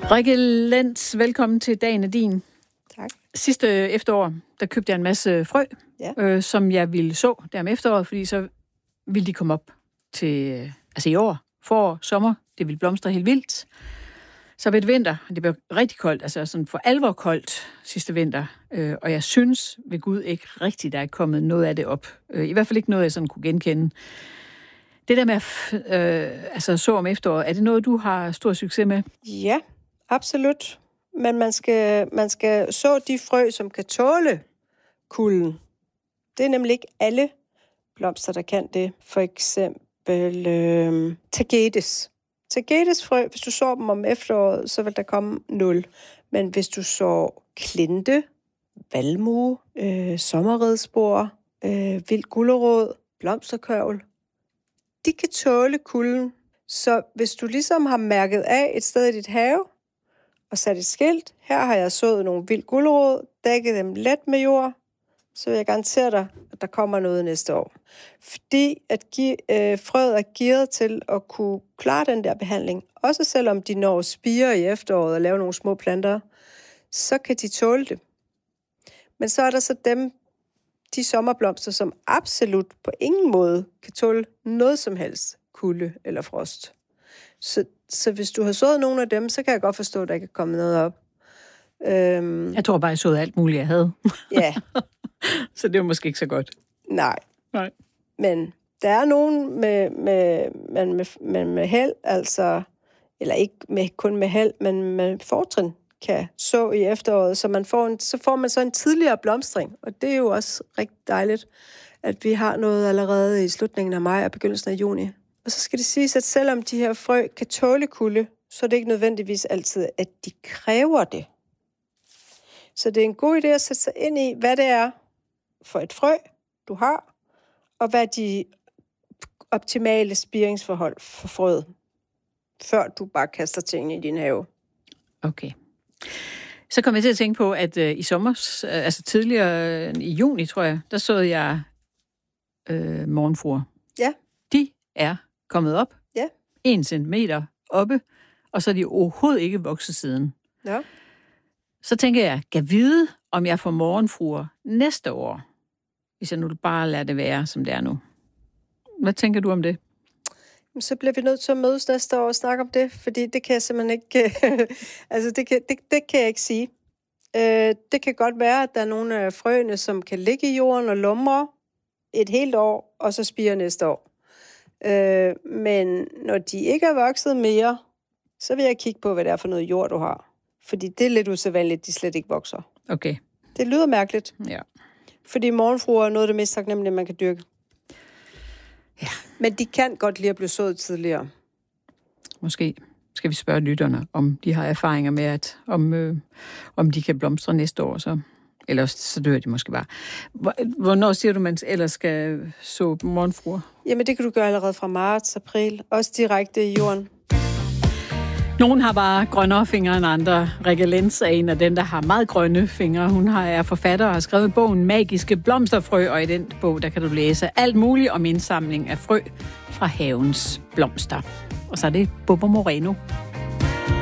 Rikke Lenz, velkommen til Dagen er din. Tak. Sidste efterår, der købte jeg en masse frø, som jeg ville så der om efteråret, fordi så ville de komme op til, i år, forår, sommer, det ville blomstre helt vildt. Så ved vinter, det blev rigtig koldt, altså sådan for alvor koldt sidste vinter, og jeg synes ved Gud ikke rigtigt, der er kommet noget af det op. I hvert fald ikke noget, jeg sådan kunne genkende. Det der med så om efteråret, er det noget, du har stor succes med? Ja, absolut. Men man skal så de frø, som kan tåle kulden. Det er nemlig ikke alle blomster, der kan det. For eksempel tagetes. Tagetesfrø, hvis du sår dem om efteråret, så vil der komme 0. Men hvis du sår klinte, valmue, sommerredspor, vild gulerod, blomsterkørvel, de kan tåle kulden. Så hvis du ligesom har mærket af et sted i dit have, og sat et skilt, her har jeg sået nogle vild gulerod, dækket dem let med jord, så vil jeg garantere dig, at der kommer noget næste år. Fordi at frøet er gearet til at kunne klare den der behandling, også selvom de når spire i efteråret og lave nogle små planter, så kan de tåle det. Men så er der så de sommerblomster, som absolut på ingen måde kan tåle noget som helst kulde eller frost. Så hvis du har sået nogle af dem, så kan jeg godt forstå, at der ikke er kommet noget op. Jeg tror bare, jeg såede alt muligt, jeg havde. Ja. Så det var måske ikke så godt. Nej. Men der er nogen med held, altså, eller ikke kun med held, men med fortrin kan så i efteråret, så får man så en tidligere blomstring, og det er jo også rigtig dejligt, at vi har noget allerede i slutningen af maj og begyndelsen af juni. Og så skal det siges, at selvom de her frø kan tåle kulde, så er det ikke nødvendigvis altid, at de kræver det. Så det er en god idé at sætte sig ind i, hvad det er for et frø, du har, og hvad de optimale spiringsforhold for frøet, før du bare kaster tingene i din have. Okay. Så kom jeg til at tænke på, at i sommer, altså tidligere i juni, tror jeg, der såede jeg morgenfruer. Ja. De er kommet op. Ja. 1 centimeter oppe, og så er de overhovedet ikke vokset siden. Ja. Så tænker jeg, kan vide, om jeg får morgenfruer næste år, hvis jeg nu bare lader det være, som det er nu. Hvad tænker du om det? Så bliver vi nødt til at mødes næste år og snakke om det, fordi det kan jeg simpelthen ikke, det kan jeg ikke sige. Det kan godt være, at der er nogle af frøene, som kan ligge i jorden og lumre et helt år, og så spire næste år. Men når de ikke er vokset mere, så vil jeg kigge på, hvad det er for noget jord, du har. Fordi det er lidt usædvanligt, at de slet ikke vokser. Okay. Det lyder mærkeligt. Ja. Fordi morgenfruer er noget af det mest taknemmelige, man kan dyrke. Ja. Men de kan godt lide at blive sået tidligere. Måske skal vi spørge lytterne, om de har erfaringer med, at om de kan blomstre næste år, så. Ellers så dør de måske bare. Hvornår siger du, man ellers skal så morgenfruer? Jamen, det kan du gøre allerede fra marts, april. Også direkte i jorden. Nogen har bare grønnere fingre end andre. Rikke Lenz er en af dem, der har meget grønne fingre. Hun er forfatter og har skrevet bogen Magiske blomsterfrø, og i den bog, der kan du læse alt muligt om indsamling af frø fra havens blomster. Og så er det Bobo Moreno.